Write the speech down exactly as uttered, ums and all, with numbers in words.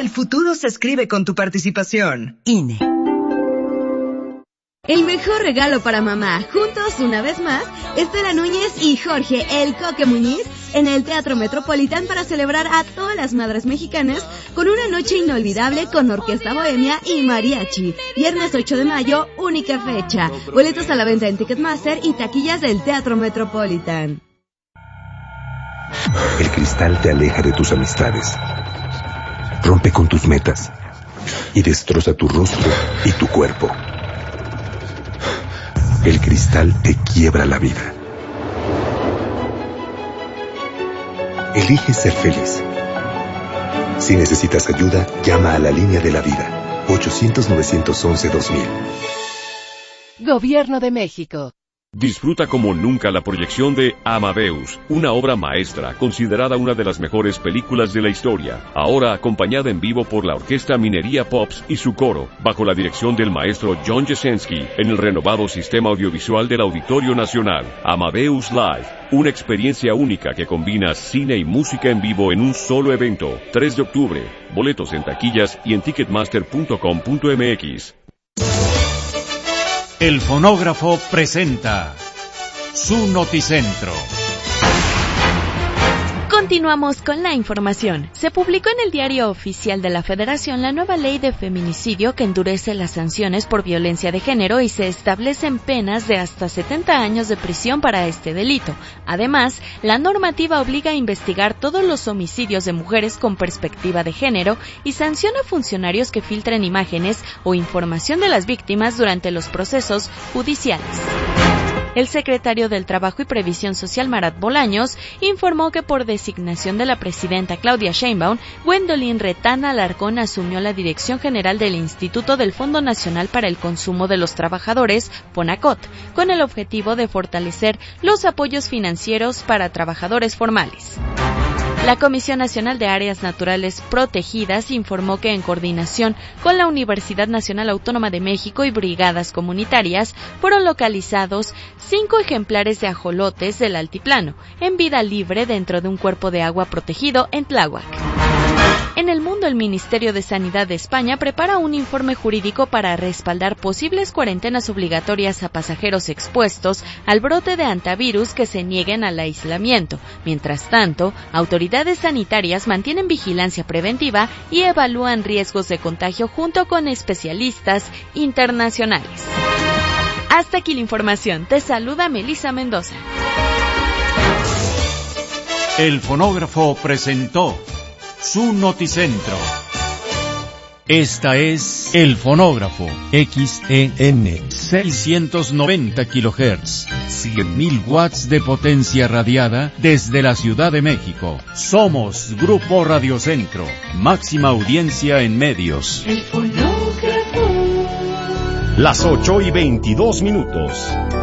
El futuro se escribe con tu participación. I N E. El mejor regalo para mamá, juntos una vez más, Estela Núñez y Jorge El Coque Muñiz en el Teatro Metropolitan para celebrar a todas las madres mexicanas con una noche inolvidable con orquesta bohemia y mariachi. Viernes ocho de mayo, única fecha. Boletos a la venta en Ticketmaster y taquillas del Teatro Metropolitan. El cristal te aleja de tus amistades, rompe con tus metas y destroza tu rostro y tu cuerpo. El cristal te quiebra la vida. Elige ser feliz. Si necesitas ayuda, llama a la línea de la vida. ochocientos, novecientos once, dos mil. Gobierno de México. Disfruta como nunca la proyección de Amadeus, una obra maestra considerada una de las mejores películas de la historia, ahora acompañada en vivo por la Orquesta Minería Pops y su coro, bajo la dirección del maestro John Jesensky, en el renovado sistema audiovisual del Auditorio Nacional. Amadeus Live, una experiencia única que combina cine y música en vivo en un solo evento. tres de octubre, boletos en taquillas y en ticketmaster punto com punto m x. El fonógrafo presenta su Noticentro. Continuamos con la información. Se publicó en el Diario Oficial de la Federación la nueva ley de feminicidio que endurece las sanciones por violencia de género y se establecen penas de hasta setenta años de prisión para este delito. Además, la normativa obliga a investigar todos los homicidios de mujeres con perspectiva de género y sanciona a funcionarios que filtren imágenes o información de las víctimas durante los procesos judiciales. El secretario del Trabajo y Previsión Social, Marat Bolaños, informó que por designación de la presidenta Claudia Sheinbaum, Gwendolyn Retana Alarcón asumió la dirección general del Instituto del Fondo Nacional para el Consumo de los Trabajadores, FONACOT, con el objetivo de fortalecer los apoyos financieros para trabajadores formales. La Comisión Nacional de Áreas Naturales Protegidas informó que en coordinación con la Universidad Nacional Autónoma de México y brigadas comunitarias fueron localizados cinco ejemplares de ajolotes del altiplano en vida libre dentro de un cuerpo de agua protegido en Tláhuac. En el mundo, el Ministerio de Sanidad de España prepara un informe jurídico para respaldar posibles cuarentenas obligatorias a pasajeros expuestos al brote de hantavirus que se nieguen al aislamiento. Mientras tanto, autoridades sanitarias mantienen vigilancia preventiva y evalúan riesgos de contagio junto con especialistas internacionales. Hasta aquí la información. Te saluda Melissa Mendoza. El fonógrafo presentó su Noticentro. Esta es El Fonógrafo, X E N, seiscientos noventa kilohertz, cien mil watts de potencia radiada desde la Ciudad de México. Somos Grupo Radiocentro, máxima audiencia en medios. El Fonógrafo. Las ocho y veintidós minutos.